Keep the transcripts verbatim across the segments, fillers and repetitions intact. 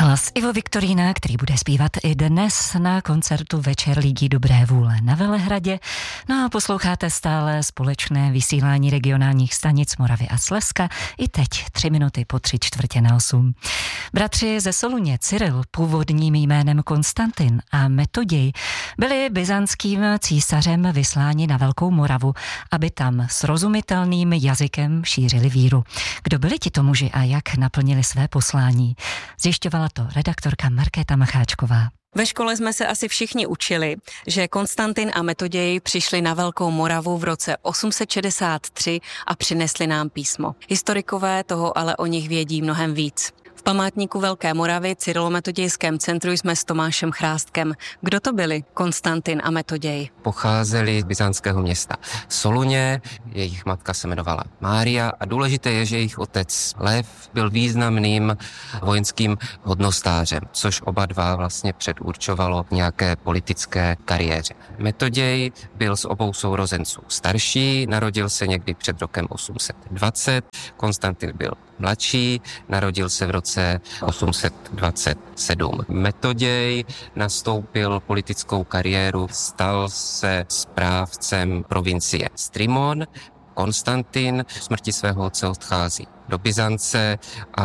Hlas Ivo Viktorína, který bude zpívat i dnes na koncertu Večer lidí dobré vůle na Velehradě. No a posloucháte stále společné vysílání regionálních stanic Moravy a Slezska. I teď tři minuty po tři čtvrtě na osm. Bratři ze Soluně Cyril, původním jménem Konstantin, a Metoděj byli byzantským císařem vysláni na Velkou Moravu, aby tam srozumitelným jazykem šířili víru. Kdo byli tito muži a jak naplnili své poslání? Zjišťovala to redaktorka Markéta Macháčková. Ve škole jsme se asi všichni učili, že Konstantin a Metoděj přišli na Velkou Moravu v roce osm set šedesát tři a přinesli nám písmo. Historikové toho ale o nich vědí mnohem víc. V památníku Velké Moravy Cyrilometodějském centru jsme s Tomášem Chrástkem. Kdo to byli Konstantin a Metoděj? Pocházeli z byzantského města Soluně, jejich matka se jmenovala Mária a důležité je, že jejich otec Lev byl významným vojenským hodnostářem, což oba dva vlastně předurčovalo nějaké politické kariéře. Metoděj byl z obou sourozenců starší, narodil se někdy před rokem osm set dvacet, Konstantin byl mladší, narodil se v roce osm set dvacet sedm. Metoděj nastoupil politickou kariéru, stal se správcem provincie Strimon. Konstantin v smrti svého otce odchází do Byzance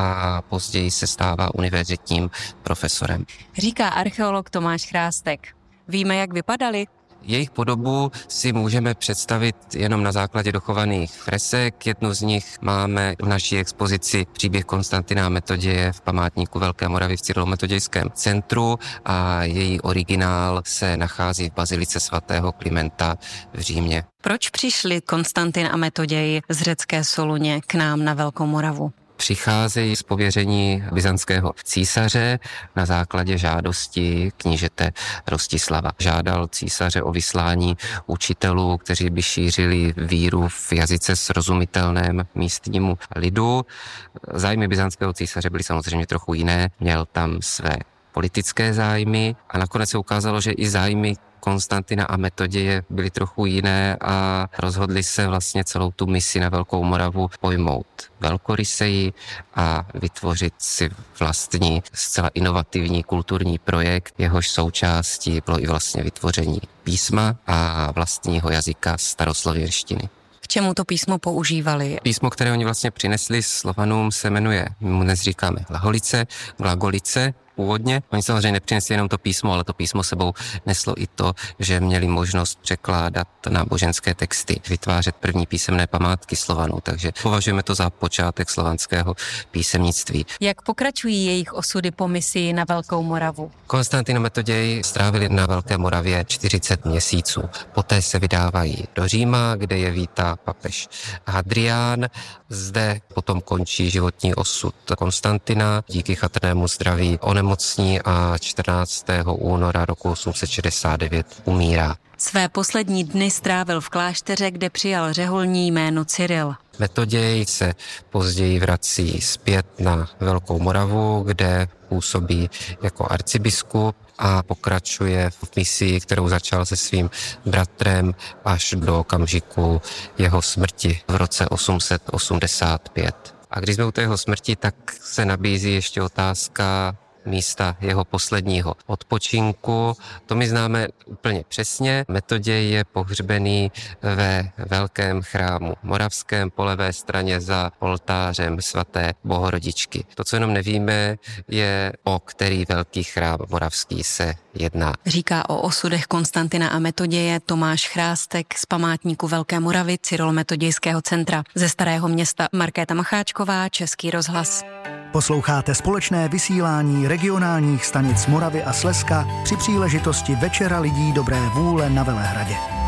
a později se stává univerzitním profesorem. Říká archeolog Tomáš Chrástek. Víme, jak vypadali? Jejich podobu si můžeme představit jenom na základě dochovaných fresek. Jednu z nich máme v naší expozici Příběh Konstantina a Metoděje v památníku Velké Moravy v Cyrilometodějském centru a její originál se nachází v bazilice svatého Klimenta v Římě. Proč přišli Konstantin a Metoděj z řecké Soluně k nám na Velkou Moravu? Přicházejí z pověření byzantského císaře na základě žádosti knížete Rostislava. Žádal císaře o vyslání učitelů, kteří by šířili víru v jazyce srozumitelném místnímu lidu. Zájmy byzantského císaře byly samozřejmě trochu jiné, měl tam své politické zájmy a nakonec se ukázalo, že i zájmy Konstantina a Metoděje byly trochu jiné a rozhodli se vlastně celou tu misi na Velkou Moravu pojmout velkoryseji a vytvořit si vlastní zcela inovativní kulturní projekt. Jehož součástí bylo i vlastně vytvoření písma a vlastního jazyka staroslověnštiny. K čemu to písmo používali? Písmo, které oni vlastně přinesli Slovanům, se jmenuje, my mu dnes říkáme glagolice, glagolice, původně. Oni samozřejmě nepřinesli jenom to písmo, ale to písmo sebou neslo i to, že měli možnost překládat náboženské texty, vytvářet první písemné památky Slovanů, takže považujeme to za počátek slovanského písemnictví. Jak pokračují jejich osudy po misii na Velkou Moravu? Konstantin a Metoděj strávili na Velké Moravě čtyřicet měsíců. Poté se vydávají do Říma, kde je vítá papež Hadrián. Zde potom končí životní osud Konstantina. Díky chatrnému zdraví onemocní a čtrnáctého února roku osm set šedesát devět umírá. Své poslední dny strávil v klášteře, kde přijal řeholní jméno Cyril. Metoděj se později vrací zpět na Velkou Moravu, kde působí jako arcibiskup a pokračuje v misii, kterou začal se svým bratrem až do okamžiku jeho smrti v roce osm set osmdesát pět. A když jsme u té jeho smrti, tak se nabízí ještě otázka místa jeho posledního odpočinku. To my známe úplně přesně. Metoděj je pohřbený ve velkém chrámu moravském po levé straně za oltářem svaté Bohorodičky. To, co jenom nevíme, je, o který velký chrám moravský se jedná. Říká o osudech Konstantina a Metoděje Tomáš Chrástek z památníku Velké Moravy Cyrilometodějského centra. Ze Starého Města Markéta Macháčková, Český rozhlas. Posloucháte společné vysílání regionálních stanic Moravy a Slezska při příležitosti Večera lidí dobré vůle na Velehradě.